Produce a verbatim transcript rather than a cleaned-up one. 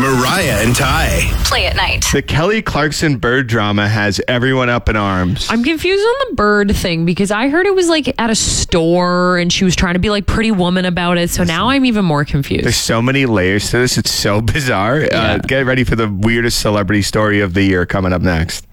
Mariah and Ty. Play at night. The Kelly Clarkson bird drama has everyone up in arms. I'm confused on the bird thing because I heard it was like at a store and she was trying to be like Pretty Woman about it. So now I'm even more confused. There's so many layers to this. It's so bizarre. Yeah. Uh, get ready for the weirdest celebrity story of the year coming up next.